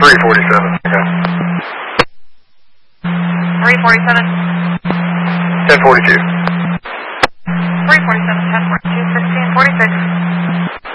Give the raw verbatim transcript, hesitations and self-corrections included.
three forty-seven, okay. three forty-seven. ten forty-two. three forty-seven, ten forty-two, sixteen forty-six.